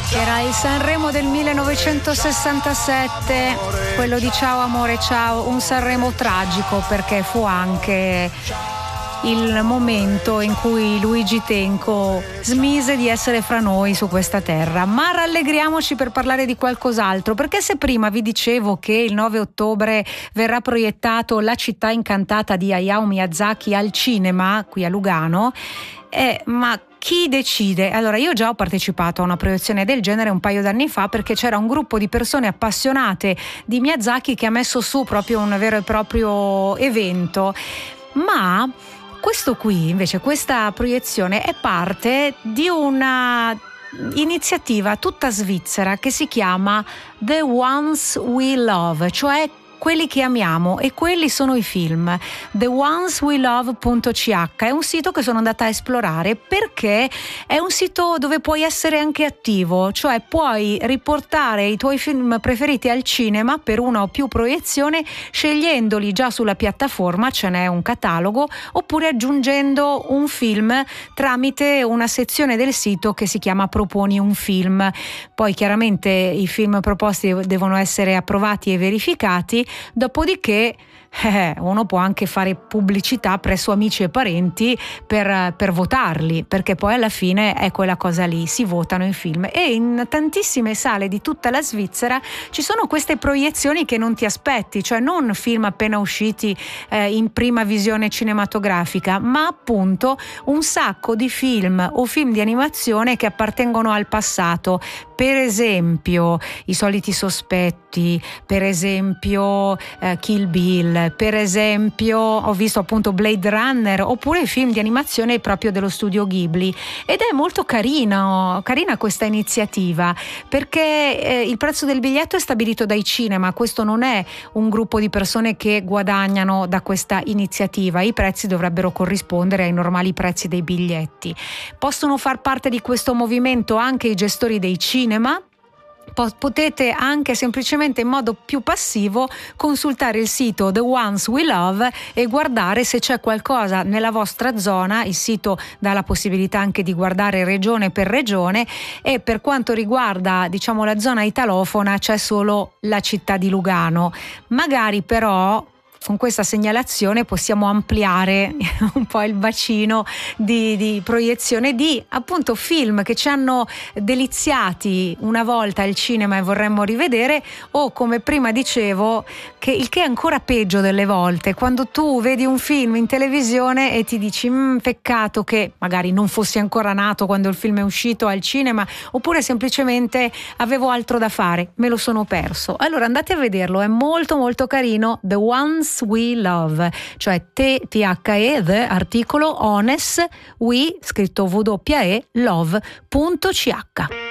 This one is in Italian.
Era il Sanremo del 1967, quello di Ciao amore ciao, un Sanremo tragico perché fu anche il momento in cui Luigi Tenco smise di essere fra noi su questa terra. Ma rallegriamoci per parlare di qualcos'altro, perché se prima vi dicevo che il 9 ottobre verrà proiettato La città incantata di Hayao Miyazaki al cinema qui a Lugano, ma chi decide? Allora, io già ho partecipato a una proiezione del genere un paio d'anni fa, perché c'era un gruppo di persone appassionate di Miyazaki che ha messo su proprio un vero e proprio evento. Ma questo qui, invece, questa proiezione è parte di una iniziativa tutta svizzera che si chiama The Ones We Love, cioè quelli che amiamo, e quelli sono i film. theoneswelove.ch è un sito che sono andata a esplorare perché è un sito dove puoi essere anche attivo, cioè puoi riportare i tuoi film preferiti al cinema per una o più proiezioni, scegliendoli già sulla piattaforma, ce n'è un catalogo, oppure aggiungendo un film tramite una sezione del sito che si chiama Proponi un film. Poi chiaramente i film proposti devono essere approvati e verificati. Dopodiché uno può anche fare pubblicità presso amici e parenti per votarli, perché poi alla fine è quella cosa lì, si votano i film, e in tantissime sale di tutta la Svizzera ci sono queste proiezioni che non ti aspetti, cioè non film appena usciti in prima visione cinematografica, ma appunto un sacco di film o film di animazione che appartengono al passato. Per esempio I soliti sospetti, per esempio Kill Bill, per esempio ho visto appunto Blade Runner, oppure i film di animazione proprio dello studio Ghibli, ed è molto carina questa iniziativa, perché il prezzo del biglietto è stabilito dai cinema. Questo non è un gruppo di persone che guadagnano da questa iniziativa, i prezzi dovrebbero corrispondere ai normali prezzi dei biglietti. Possono far parte di questo movimento anche i gestori dei cinema. Potete anche semplicemente in modo più passivo consultare il sito The Ones We Love e guardare se c'è qualcosa nella vostra zona. Il sito dà la possibilità anche di guardare regione per regione, e per quanto riguarda la zona italofona c'è solo la città di Lugano. Magari però con questa segnalazione possiamo ampliare un po' il bacino di proiezione di appunto film che ci hanno deliziati una volta al cinema e vorremmo rivedere, o come prima dicevo, il che è ancora peggio delle volte, quando tu vedi un film in televisione e ti dici peccato che magari non fossi ancora nato quando il film è uscito al cinema, oppure semplicemente avevo altro da fare, me lo sono perso. Allora andate a vederlo, è molto molto carino. The Ones We Love, cioè THE, the articolo Ones We, scritto WE, love.ch.